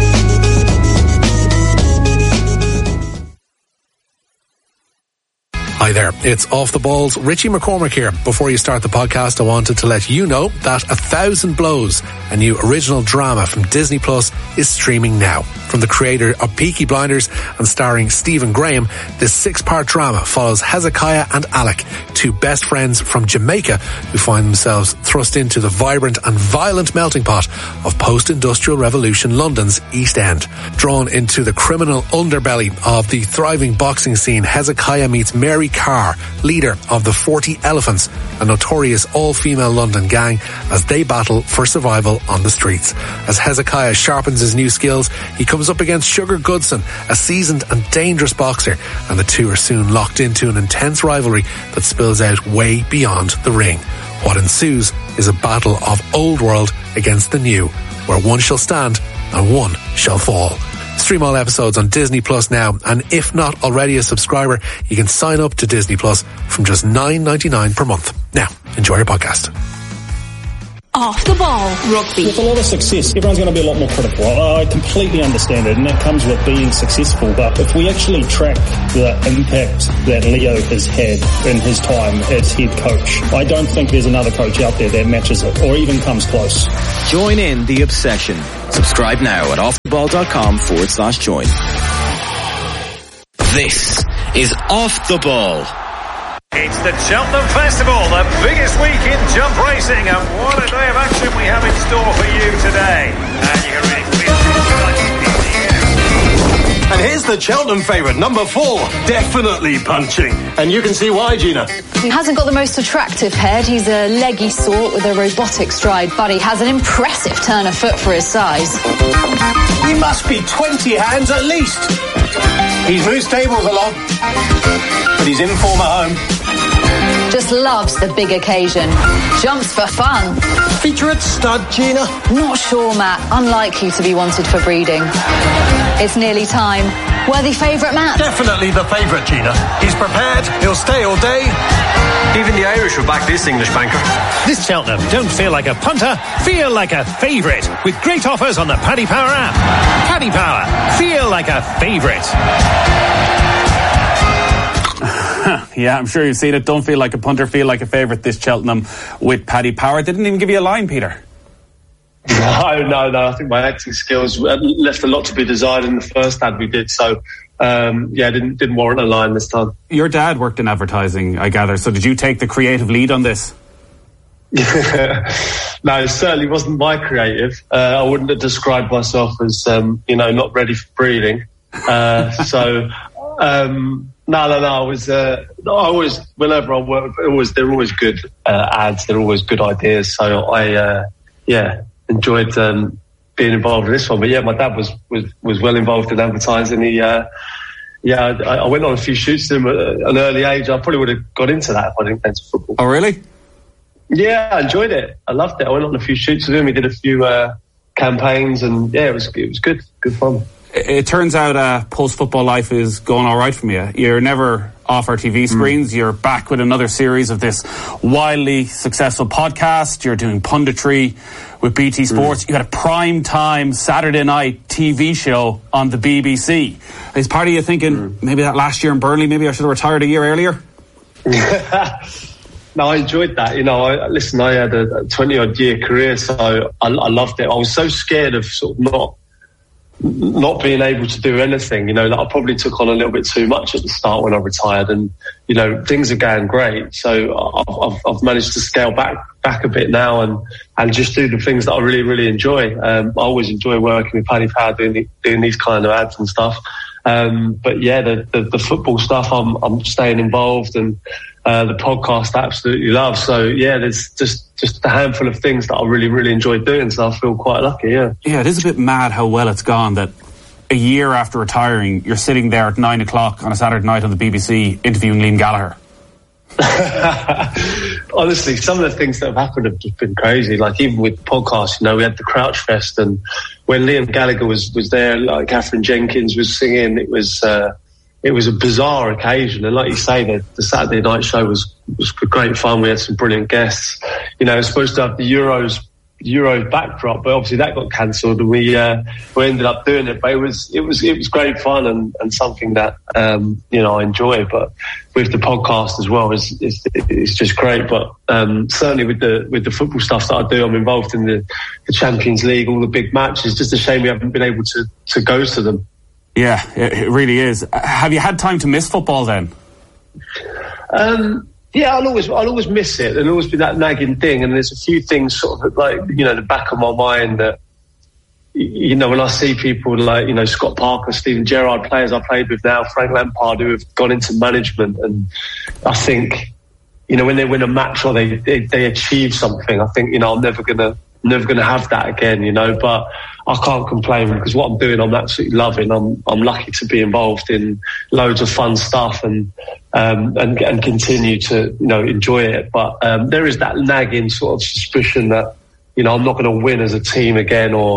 S1: Hi there, it's Off the Ball's Richie McCormick here. Before you start the podcast, I wanted to let you know that A Thousand Blows, a new original drama from Disney Plus, is streaming now. From the creator of Peaky Blinders and starring Stephen Graham, this six-part drama follows Hezekiah and Alec, two best friends from Jamaica who find themselves thrust into the vibrant and violent melting pot of post-industrial revolution London's East End. Drawn into the criminal underbelly of the thriving boxing scene, Hezekiah meets Mary Carr, leader of the forty Elephants, a notorious all-female London gang, as they battle for survival on the streets. As Hezekiah sharpens his new skills, he comes up against Sugar Goodson, a seasoned and dangerous boxer, and the two are soon locked into an intense rivalry that spills out way beyond the ring. What ensues is a battle of old world against the new, where one shall stand and one shall fall. Stream all episodes on Disney Plus now, and if not already a subscriber, you can sign up to Disney Plus from just nine ninety-nine per month. Now, enjoy your podcast.
S5: Off the Ball Rugby.
S8: With a lot of success, everyone's going to be a lot more critical. I completely understand it, and that comes with being successful. But if we actually track the impact that Leo has had in his time as head coach, I don't think there's another coach out there that matches it or even comes close.
S4: Join in the obsession. Subscribe now at offtheball.com forward slash join. This is Off the Ball.
S9: It's the Cheltenham Festival, the biggest week in jump racing, and what a day of action we have in store for you today. And you can really feel it.
S10: And here's the Cheltenham favourite, number four, definitely punching. And you can see why, Gina.
S11: He hasn't got the most attractive head. He's a leggy sort with a robotic stride, but he has an impressive turn of foot for his size.
S10: He must be twenty hands at least. He's moved stables a lot, but he's in form at home.
S11: Just loves the big occasion. Jumps for fun.
S10: Featurette stud, Gina?
S11: Not sure, Matt. Unlikely to be wanted for breeding. It's nearly time. Worthy favourite, Matt?
S10: Definitely the favourite, Gina. He's prepared. He'll stay all day. Even the Irish will back this English banker.
S9: This Cheltenham, don't feel like a punter, feel like a favourite. With great offers on the Paddy Power app. Paddy Power, feel like a favourite.
S12: Yeah, I'm sure you've seen it. Don't feel like a punter, feel like a favourite, this Cheltenham with Paddy Power. They didn't even give you a line, Peter.
S13: No, no, no. I think my acting skills left a lot to be desired in the first ad we did. So, um, yeah, didn't didn't warrant a line this time.
S12: Your dad worked in advertising, I gather. So did you take the creative lead on this?
S13: No, it certainly wasn't my creative. Uh, I wouldn't have described myself as, um, you know, not ready for breeding. Uh, so, um, no, no, no. I was, uh, I always, whenever I work, always they're always good uh, ads. They're always good ideas. So I, uh, yeah. enjoyed um, being involved in this one. But yeah, my dad was was, was well involved in advertising. He, uh, yeah, I, I went on a few shoots with him at an early age. I probably would have got into that if I didn't play football.
S12: Oh, really?
S13: Yeah, I enjoyed it. I loved it. I went on a few shoots with him. We did a few uh, campaigns, and yeah, it was it was good, good fun.
S12: It, it turns out uh, post-football life is going all right from you. You're never off our T V screens. Mm. You're back with another series of this wildly successful podcast. You're doing punditry with B T Sports. Mm. You had a prime time Saturday night T V show on the B B C. Is part of you thinking, mm. maybe that last year in Burnley, maybe I should have retired a year earlier?
S13: No, I enjoyed that. You know, I, listen, I had a twenty-odd year career, so I, I loved it. I was so scared of sort of not not being able to do anything, you know, that I probably took on a little bit too much at the start when I retired, and, you know, things are going great. So I've, I've, I've managed to scale back, back a bit now and, and just do the things that I really, really enjoy. Um, I always enjoy working with Paddy Power, doing, the, doing these kind of ads and stuff. Um, but yeah, the, the, the football stuff, I'm, I'm staying involved, and, uh, the podcast I absolutely love. So yeah, there's just, just a handful of things that I really, really enjoy doing. So I feel quite lucky. Yeah.
S12: Yeah. It is a bit mad how well it's gone that a year after retiring, you're sitting there at nine o'clock on a Saturday night on the B B C interviewing Liam Gallagher.
S13: Honestly, some of the things that have happened have just been crazy. Like even with the podcast, you know, we had the Crouch Fest, and when Liam Gallagher was, was there, like Catherine Jenkins was singing, it was, uh, it was a bizarre occasion. And like you say, the, the Saturday night show was, was great fun. We had some brilliant guests. You know, it was supposed to have the Euros Euro backdrop, but obviously that got cancelled, and we uh, we ended up doing it. But it was it was it was great fun, and, and something that um, you know I enjoy. But with the podcast as well, is is it's just great. But um, certainly with the with the football stuff that I do, I'm involved in the, the Champions League, all the big matches. Just a shame we haven't been able to to go to them.
S12: Yeah, it really is. Have you had time to miss football then?
S13: Um. Yeah, I'll always, I'll always miss it. There'll always be that nagging thing, and there's a few things sort of like, you know, the back of my mind that, you know, when I see people like, you know, Scott Parker, Steven Gerrard, players I played with now, Frank Lampard, who have gone into management, and I think, you know, when they win a match or they they, they achieve something, I think, you know, I'm never gonna never gonna have that again, you know. But I can't complain, because what I'm doing, I'm absolutely loving. I'm I'm lucky to be involved in loads of fun stuff, and um and and continue to, you know, enjoy it. But um there is that nagging sort of suspicion that, you know, I'm not going to win as a team again, or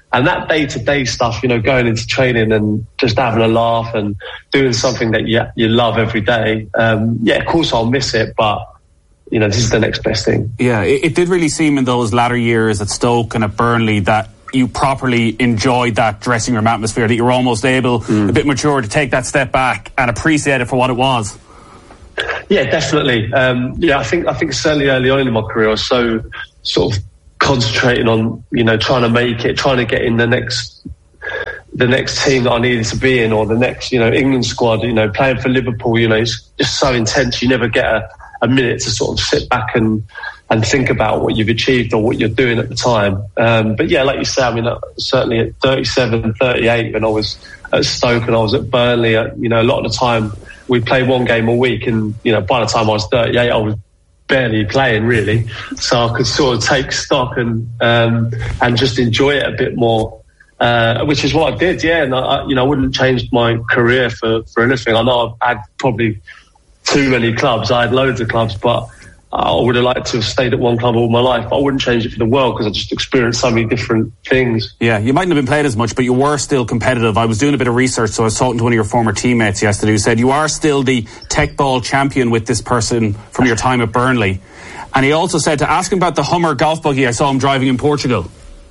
S13: And that day-to-day stuff, you know, going into training and just having a laugh and doing something that you, you love every day, um, yeah, of course I'll miss it, but, you know, this is the next best thing.
S12: Yeah, it, it did really seem in those latter years at Stoke and at Burnley that you properly enjoyed that dressing room atmosphere, that you were almost able, mm. a bit mature, to take that step back and appreciate it for what it was.
S13: Yeah, definitely. Um, yeah, I think I think certainly early on in my career I was so sort of concentrating on, you know, trying to make it, trying to get in the next the next team that I needed to be in, or the next, you know, England squad, you know, playing for Liverpool, you know, it's just so intense. You never get a, a minute to sort of sit back and, and think about what you've achieved or what you're doing at the time. Um, but yeah, like you say, I mean, certainly at thirty-seven, thirty-eight, when I was at Stoke and I was at Burnley, uh, you know, a lot of the time we'd play one game a week, and, you know, by the time I was thirty-eight, I was barely playing really, so I could sort of take stock and um, and just enjoy it a bit more, uh, which is what I did. Yeah, and I, you know, I wouldn't change my career for, for anything. I know I've had probably too many clubs. I had loads of clubs, but I would have liked to have stayed at one club all my life. I wouldn't change it for the world because I just experienced so many different things.
S12: Yeah, you mightn't have been played as much, but you were still competitive. I was doing a bit of research, so I was talking to one of your former teammates yesterday who said you are still the tech ball champion with this person from your time at Burnley. And he also said to ask him about the Hummer golf buggy I saw him driving in Portugal.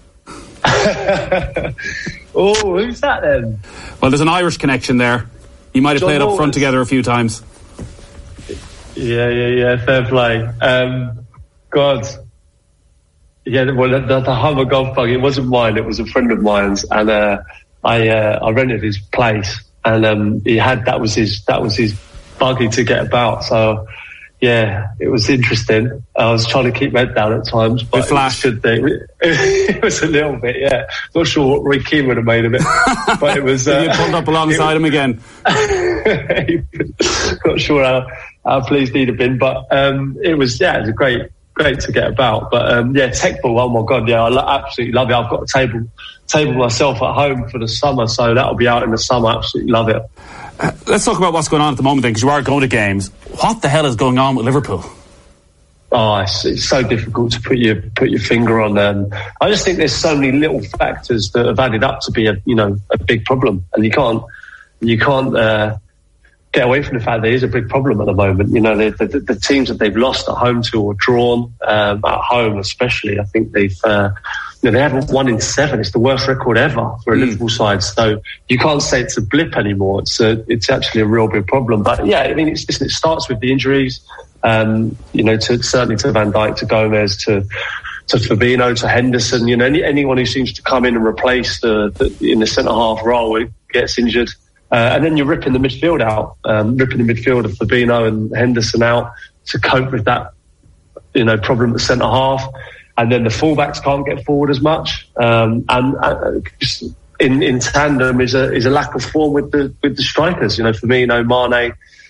S13: Oh, who's that then?
S12: Well, there's an Irish connection there. You might have
S13: John
S12: played up
S13: Waters.
S12: front together a few times.
S13: Yeah, yeah, yeah, fair play. Um, God. Yeah, well, the, the Hummer golf buggy, it wasn't mine, it was a friend of mine's, and uh, I uh, I rented his place, and um, he had, that was his, that was his buggy to get about, so yeah, it was interesting. I was trying to keep my head down at times, but
S12: it flashed.
S13: It, it, it was a little bit, yeah. Not sure what Roy Keane would have made of it, but it was...
S12: Uh, you pulled up alongside it, him again.
S13: Not sure how, how pleased he'd have been, but um, it was, yeah, it was great, great to get about. But um, yeah, tech ball, oh my God, yeah, I lo- absolutely love it. I've got a table, table myself at home for the summer, so that'll be out in the summer. Absolutely love it.
S12: Uh, let's talk about what's going on at the moment then, because you are going to games. What the hell is going on with Liverpool?
S13: Oh, it's, it's so difficult to put your put your finger on. Um, I just think there's so many little factors that have added up to be a you know a big problem, and you can't you can't uh, get away from the fact there is a big problem at the moment. You know, the, the, the teams that they've lost at home to or drawn um, at home, especially, I think they've. Uh, You know, they haven't won in seven. It's the worst record ever for a mm. Liverpool side. So you can't say it's a blip anymore. It's a, it's actually a real big problem. But yeah, I mean, it's, it starts with the injuries. Um, you know, to certainly to Van Dijk, to Gomez, to to Fabinho, to Henderson. You know, any, anyone who seems to come in and replace the, the in the centre half role gets injured. Uh, and then you're ripping the midfield out, um, ripping the midfield of Fabinho and Henderson out to cope with that, you know, problem at centre half. And then the fullbacks can't get forward as much, um, and uh, in in tandem is a is a lack of form with the with the strikers. You know, Firmino, Mane,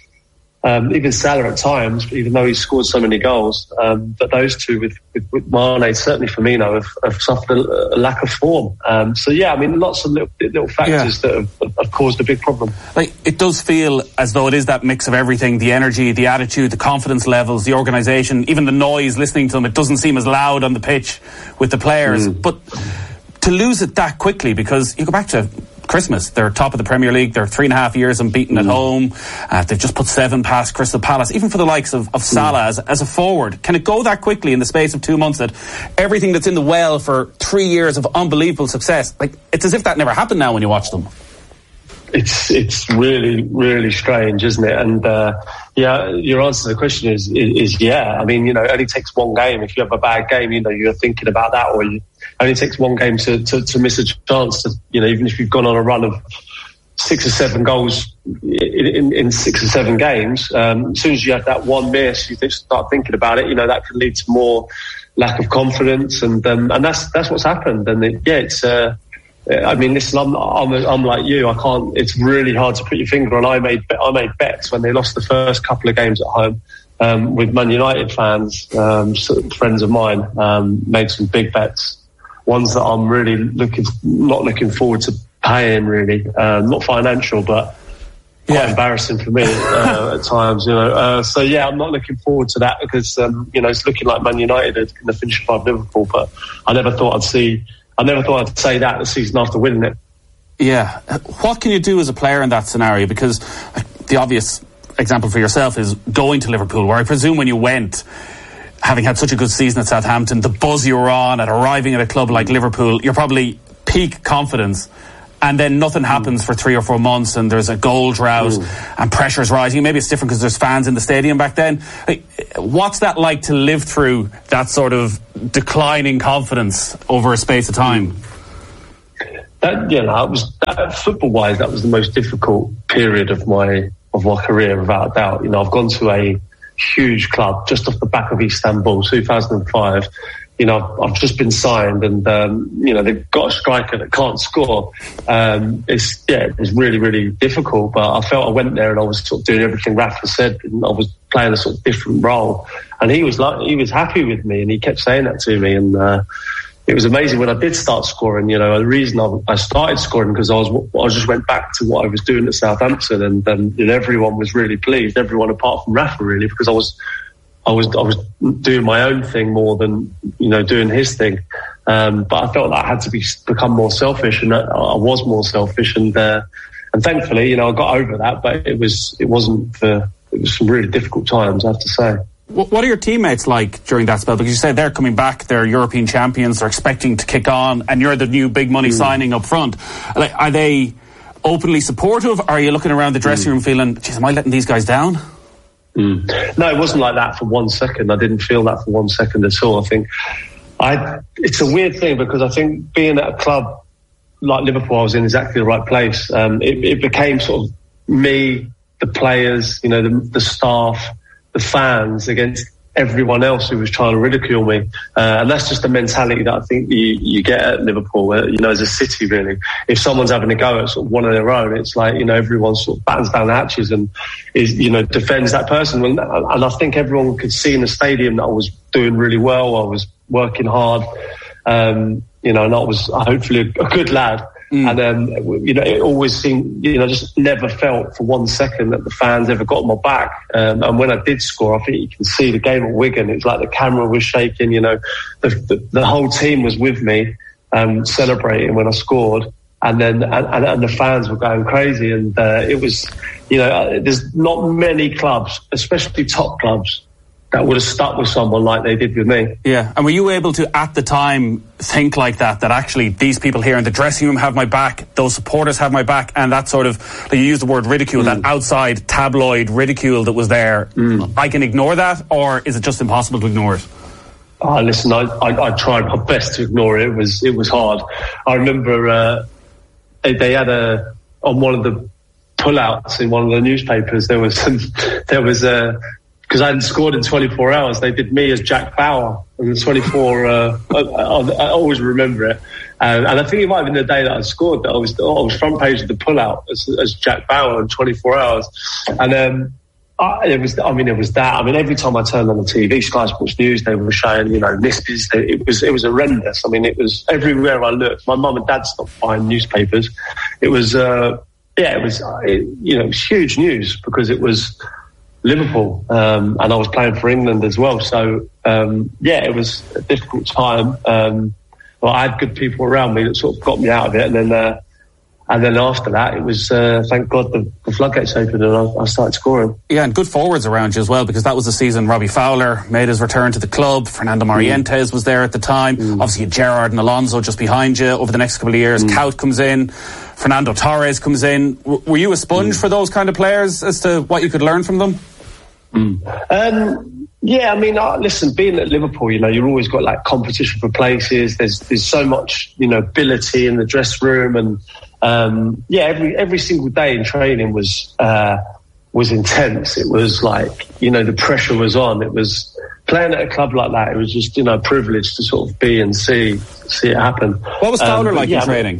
S13: um, even Salah at times, even though he's scored so many goals. Um, but those two, with, with, with Mane, certainly Firmino, have, have suffered a, a lack of form. Um, so yeah, I mean, lots of little, little factors yeah. that have, have caused a big problem.
S12: Like, it does feel as though it is that mix of everything: the energy, the attitude, the confidence levels, the organisation, even the noise. Listening to them, it doesn't seem as loud on the pitch with the players. Mm. But to lose it that quickly, because you go back to Christmas, they're top of the Premier League, they're three and a half years unbeaten mm. at home, uh, they've just put seven past Crystal Palace. Even for the likes of, of Salah mm. as, as a forward, can it go that quickly in the space of two months that everything that's in the well for three years of unbelievable success, like, it's as if that never happened now when you watch them?
S13: It's it's really, really strange, isn't it? And uh, yeah, your answer to the question is, is is yeah. I mean, you know, it only takes one game. If you have a bad game, you know, you're thinking about that, or you, it only takes one game to, to, to miss a chance to, you know, even if you've gone on a run of six or seven goals in, in, in six or seven games, um, as soon as you have that one miss, you start thinking about it. You know, that can lead to more lack of confidence, and um, and that's that's what's happened. And it, yeah, it's. Uh, I mean, listen, I'm, I'm, I'm like you. I can't. It's really hard to put your finger on. I made, I made bets when they lost the first couple of games at home um, with Man United fans, um, friends of mine. Um, made some big bets, ones that I'm really looking, not looking forward to paying. Really, um, not financial, but quite yeah. embarrassing for me uh, at times. You know, uh, so yeah, I'm not looking forward to that because um, you know it's looking like Man United are going to finish above Liverpool, but I never thought I'd see I never thought I'd say that the season after winning it.
S12: Yeah. What can you do as a player in that scenario? Because the obvious example for yourself is going to Liverpool, where I presume when you went, having had such a good season at Southampton, the buzz you were on at arriving at a club like Liverpool, you're probably peak confidence, and then nothing happens mm. for three or four months, and there's a goal drought mm. and pressure's rising. Maybe it's different because there's fans in the stadium back then. What's that like to live through that sort of declining confidence over a space of time?
S13: Mm. That, you know, it was that, football-wise, that was the most difficult period of my of my career, without a doubt. You know, I've gone to a huge club just off the back of Istanbul, two thousand five. You know, I've, I've just been signed, and um, you know, they've got a striker that can't score. Um, it's yeah, it was really, really difficult. But I felt I went there and I was sort of doing everything Rafa said, and I was playing a sort of different role. And he was like, he was happy with me, and he kept saying that to me. And uh, it was amazing when I did start scoring. You know, the reason I, I started scoring because I was I just went back to what I was doing at Southampton, and, and you know, everyone was really pleased. Everyone apart from Rafa, really, because I was. I was I was doing my own thing more than, you know, doing his thing. Um, but I felt that I had to be become more selfish, and I, I was more selfish. And uh, and thankfully, you know, I got over that. But it was it wasn't for it was some really difficult times, I have to say.
S12: What are your teammates like during that spell? Because you said they're coming back, they're European champions, they're expecting to kick on, and you're the new big money mm. signing up front. Like, are they openly supportive? Or are you looking around the dressing mm. room feeling, geez, am I letting these guys down?
S13: Mm. No, it wasn't like that for one second. I didn't feel that for one second at all. I think I. It's a weird thing because I think being at a club like Liverpool, I was in exactly the right place. Um, it, it became sort of me, the players, you know, the, the staff, the fans against everyone else who was trying to ridicule me. Uh, and that's just the mentality that I think you, you get at Liverpool, uh, you know, as a city, really. If someone's having a go at sort of one of their own, it's like, you know, everyone sort of battens down the hatches and is, you know, defends that person. And, and I think everyone could see in the stadium that I was doing really well. I was working hard, um, you know, and I was hopefully a good lad. Mm. And um, you know, it always seemed, you know, just never felt for one second that the fans ever got my back. Um, and when I did score, I think you can see the game at Wigan. It was like the camera was shaking. You know, the the, the whole team was with me, um, celebrating when I scored, and then and, and the fans were going crazy. And uh, it was, you know, there's not many clubs, especially top clubs, that would have stuck with someone like they did with me.
S12: Yeah, and were you able to, at the time, think like that, that actually these people here in the dressing room have my back, those supporters have my back, and that sort of, like you used the word ridicule, mm. that outside tabloid ridicule that was there, mm. I can ignore that, or is it just impossible to ignore it?
S13: Oh, listen, I, I, I tried my best to ignore it. It was, it was hard. I remember uh, they, they had a, on one of the pullouts in one of the newspapers, there was some, there was a, because I hadn't scored in twenty-four hours, they did me as Jack Bauer in the twenty-four. Uh, I, I, I always remember it, um, and I think it might have been the day that I scored that I was I was front page of the pullout as, as Jack Bauer in twenty-four hours, and um, I, it was. I mean, it was that. I mean, every time I turned on the T V, Sky Sports News, they were showing, you know, Nispies. It was it was horrendous. I mean, it was everywhere I looked. My mum and dad stopped buying newspapers. It was, uh, yeah, it was, it, you know, it was huge news because it was Liverpool, um, and I was playing for England as well. So, um, yeah, it was a difficult time. Um, well, I had good people around me that sort of got me out of it. And then, uh, and then after that, it was, uh, thank God the, the floodgates opened and I, I started scoring.
S12: Yeah, and good forwards around you as well, because that was the season Robbie Fowler made his return to the club. Fernando Morientes mm. was there at the time. Mm. Obviously, Gerrard and Alonso just behind you over the next couple of years. Mm. Kaut comes in. Fernando Torres comes in. W- were you a sponge mm. for those kind of players as to what you could learn from them?
S13: Mm. Um, yeah, I mean, uh, listen, being at Liverpool, you know, you've always got like competition for places. There's there's so much, you know, ability in the dressing room, and um, yeah, every every single day in training was uh, was intense. It was like, you know, the pressure was on. It was playing at a club like that. It was just, you know, a privilege to sort of be and see see it happen.
S12: What was Fowler um, like
S13: yeah,
S12: in training?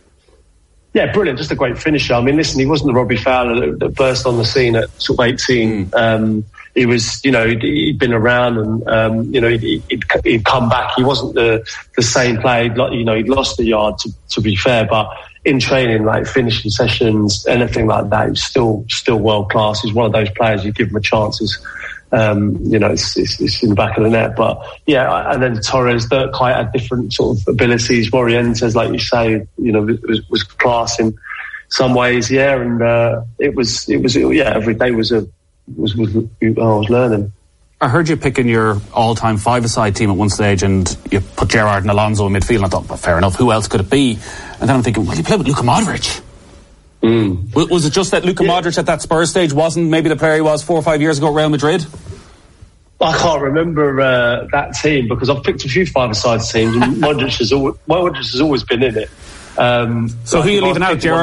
S13: Yeah, brilliant. Just a great finisher. I mean, listen, he wasn't the Robbie Fowler that, that burst on the scene at sort of eighteen. Mm. Um, he was, you know, he'd, he'd been around and, um, you know, he'd, he'd, he'd come back. He wasn't the, the same player. He'd, you know, he'd lost the yard, to, to be fair, but in training, like finishing sessions, anything like that, he's still, still world class. He's one of those players, you give him a chance, he's, Um, you know, it's, it's, it's in the back of the net. But yeah, and then Torres, Dirk Kuyt had different sort of abilities. Morientes, like you say, you know, was, was class in some ways. Yeah, and uh, it was, it was, yeah, every day was a was was I was learning.
S12: I heard you picking your all-time five-a-side team at one stage, and you put Gerrard and Alonso in midfield. And I thought, well, fair enough. Who else could it be? And then I'm thinking, well, you played with Luka Modric.
S13: Mm.
S12: Was it just that Luka yeah. Modric at that Spurs stage wasn't maybe the player he was four or five years ago at Real Madrid?
S13: I can't remember uh, that team because I've picked a few five-a-side teams, and Modric has always, Modric has always been in it. Um,
S12: so who are you leaving out, Gerrard?